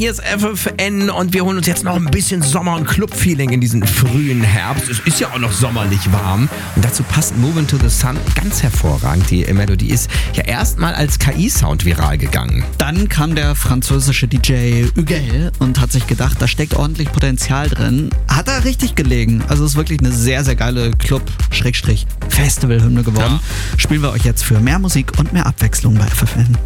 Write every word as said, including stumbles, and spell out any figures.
hier ist F F N und wir holen uns jetzt noch ein bisschen Sommer- und Club-Feeling in diesen frühen Herbst. Es ist ja auch noch sommerlich warm und dazu passt Moving to the Sun ganz hervorragend. Die Melodie ist ja erstmal als K I-Sound viral gegangen. Dann kam der französische D J Hugel und hat sich gedacht, da steckt ordentlich Potenzial drin. Hat er richtig gelegen. Also ist wirklich eine sehr, sehr geile Club-Festival-Hymne geworden. Ja. Spielen wir euch jetzt für mehr Musik und mehr Abwechslung bei F F N.